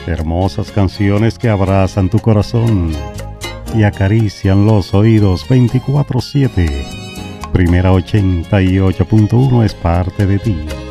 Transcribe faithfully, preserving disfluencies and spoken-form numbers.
Hermosas canciones que abrazan tu corazón y acarician los oídos veinticuatro siete. Primera ochenta y ocho punto uno es parte de ti.